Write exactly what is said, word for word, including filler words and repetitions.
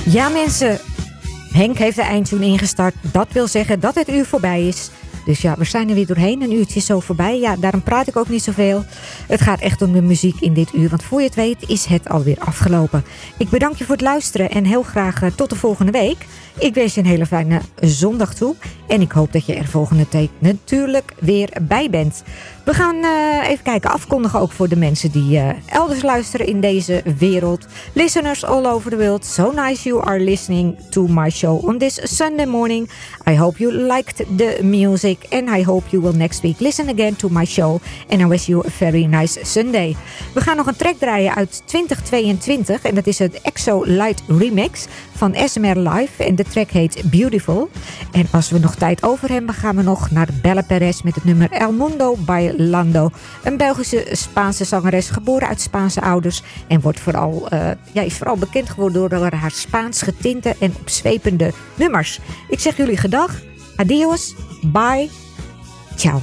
Ja mensen, Henk heeft de eindtune ingestart. Dat wil zeggen dat het uur voorbij is. Dus ja, we zijn er weer doorheen. Een uurtje is zo voorbij. Ja, daarom praat ik ook niet zoveel. Het gaat echt om de muziek in dit uur. Want voor je het weet is het alweer afgelopen. Ik bedank je voor het luisteren. En heel graag uh, tot de volgende week. Ik wens je een hele fijne zondag toe. En ik hoop dat je er volgende tijd natuurlijk weer bij bent. We gaan uh, even kijken, afkondigen ook voor de mensen die uh, elders luisteren in deze wereld. Listeners all over the world, so nice you are listening to my show on this Sunday morning. I hope you liked the music and I hope you will next week listen again to my show. And I wish you a very nice Sunday. We gaan nog een track draaien uit twintig tweeëntwintig en dat is het Exo Light Remix van S M R Live. En de track heet Beautiful. En als we nog tijd over hebben, gaan we nog naar Bella Perez met het nummer El Mundo Bailando. Een Belgische Spaanse zangeres, geboren uit Spaanse ouders. En wordt vooral, uh, ja, is vooral bekend geworden door haar Spaans getinte en opzwepende nummers. Ik zeg jullie gedag, adios, bye, ciao.